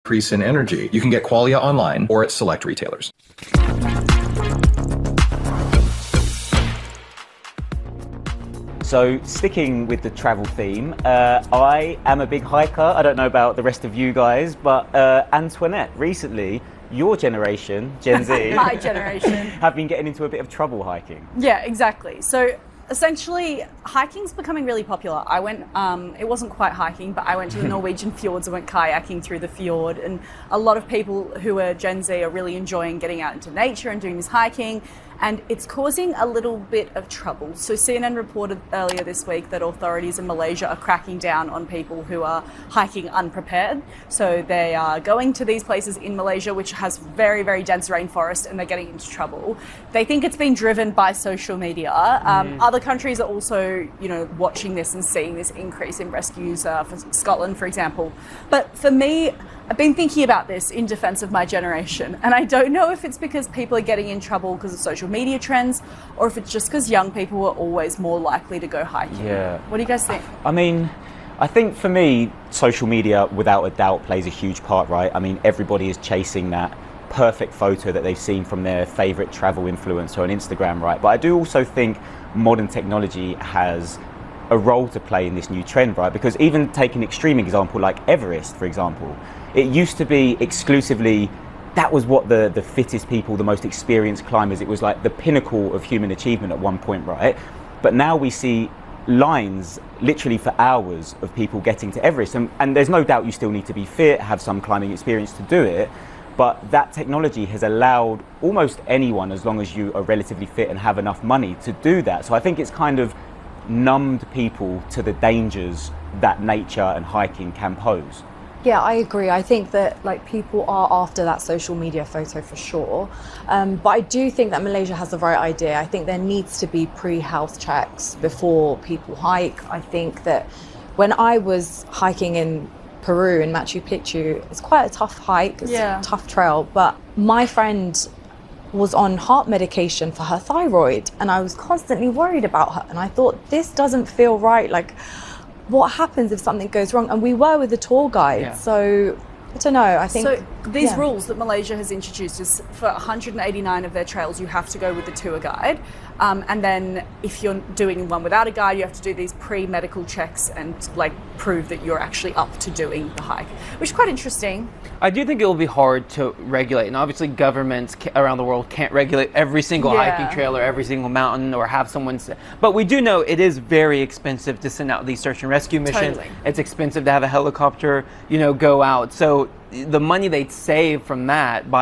increase in energy. You can get Qualia online or at select retailers. So sticking with the travel theme, I am a big hiker. I don't know about the rest of you guys, but Antoinette, recently, your generation, Gen Z, my generation, have been getting into a bit of trouble hiking. Yeah, exactly. So essentially, hiking's becoming really popular. I went, it wasn't quite hiking, but I went to the Norwegian fjords and went kayaking through the fjord. And a lot of people who are Gen Z are really enjoying getting out into nature and doing this hiking. And it's causing a little bit of trouble. So CNN reported earlier this week that authorities in Malaysia are cracking down on people who are hiking unprepared. So they are going to these places in Malaysia, which has very, very dense rainforest, and they're getting into trouble. They think it's been driven by social media. Other countries are also, watching this and seeing this increase in rescues, for Scotland, for example. But for me, I've been thinking about this in defense of my generation, and I don't know if it's because people are getting in trouble because of social media trends, or if it's just because young people are always more likely to go hiking. Yeah. What do you guys think? I mean, I think for me, social media, without a doubt, plays a huge part, right? I mean, everybody is chasing that perfect photo that they've seen from their favorite travel influencer on Instagram, right? But I do also think modern technology has a role to play in this new trend, right? Because even take an extreme example like Everest, for example, it used to be exclusively, that was what the fittest people, the most experienced climbers, it was like the pinnacle of human achievement at one point, right? But now we see lines literally for hours of people getting to Everest, and there's no doubt you still need to be fit, have some climbing experience to do it, but that technology has allowed almost anyone, as long as you are relatively fit and have enough money, to do that. So I think it's kind of numbed people to the dangers that nature and hiking can pose. Yeah, I agree. I think that people are after that social media photo for sure. But I do think that Malaysia has the right idea. I think there needs to be pre-health checks before people hike. I think that when I was hiking in Peru, in Machu Picchu, it's quite a tough hike, it's a tough trail, but my friend was on heart medication for her thyroid, and I was constantly worried about her, and I thought, this doesn't feel right. What happens if something goes wrong? And we were with the tour guide, so I don't know. I think so. These rules that Malaysia has introduced is for 189 of their trails, you have to go with the tour guide, and then if you're doing one without a guide, you have to do these pre-medical checks and prove that you're actually up to doing the hike, which is quite interesting. I do think it will be hard to regulate, and obviously governments around the world can't regulate every single hiking trail or every single mountain or have someone but we do know it is very expensive to send out these search and rescue missions. Totally. It's expensive to have a helicopter, go out. So the money they'd save from that by